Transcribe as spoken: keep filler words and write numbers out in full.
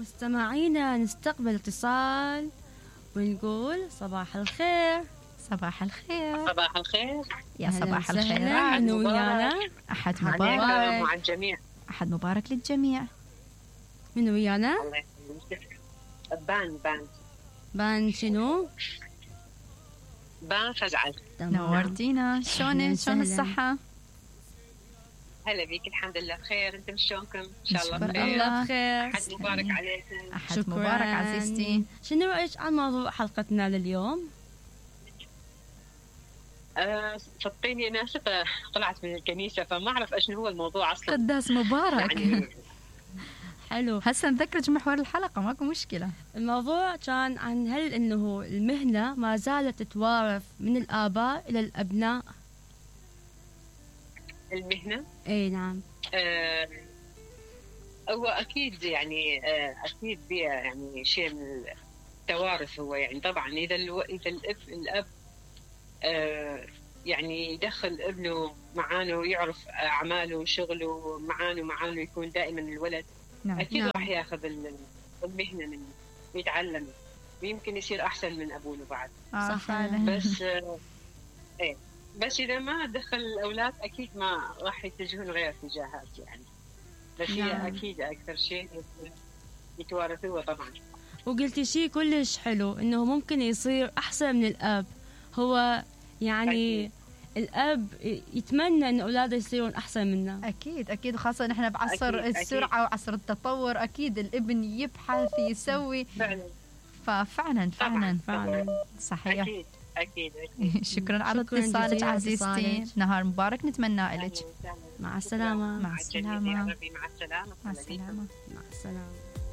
مستمعينا نستقبل اتصال ونقول صباح الخير. صباح الخير. صباح الخير. يا صباح الخير. من ويانا؟ أحد مبارك مع الجميع. أحد مبارك للجميع. من ويانا؟ الله يسلمك. بان بان بان شنو؟ بان فزعل. نورتينا. شلون شلون الصحة؟ هلا بيك. الحمد لله بخير. انتم شلونكم؟ ان شاء الله بخير. بخير. الله بخير. أحد مبارك عليكم. أحد مبارك عزيزتي. شنو رأيك عن موضوع حلقتنا لليوم؟ آه صدقيني انا هسه طلعت من الكنيسه فما اعرف ايش هو الموضوع اصلا. قداس مبارك. يعني حلو. هسه نذكرك محور الحلقه ماكو مشكله. الموضوع كان عن هل انه المهنه ما زالت تتوارث من الاباء الى الابناء؟ المهنه؟ اي نعم. آه هو اكيد يعني آه اكيد بيها يعني شيء من التوارث. هو يعني طبعا اذا الو... اذا الاب الاب آه يعني يدخل ابنه معانه ويعرف اعماله وشغله معانه معانه يكون دائما الولد نعم. اكيد نعم. راح ياخذ المهنه منه ويتعلم ويمكن يصير احسن من ابوه بعد. آه صح فعلا. بس آه ايه بس اذا ما دخل الاولاد اكيد ما راح يتجهون غير اتجاهات يعني. بس هي نعم. اكيد اكثر شيء يتوارثوه طبعا. وقلتي شيء كلش حلو انه ممكن يصير احسن من الاب. هو يعني أكيد. الاب يتمنى ان اولاده يصيرون احسن منه. اكيد اكيد وخاصه نحن بعصر أكيد. السرعه وعصر التطور. اكيد الابن يبحث يسوي. فعلا ففعلا فعلا فعلا صحيح. اكيد اكيد اكيد. شكرا على شكراً اتصالك جزيلاً عزيزتي. اتصالك. نهار مبارك نتمنى لك. مع السلامه. مع مع الجميع. السلامه. يا ربي مع السلامه. مع السلامه. مع السلامه.